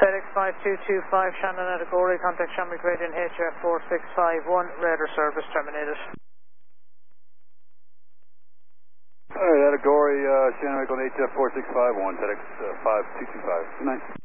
FedEx 5225, Shannon at Agori, contact Shamrock Radio in HF 4651, radar service terminated. Alright, Agori, Shannon on HF 4651, FedEx 5225. Good night.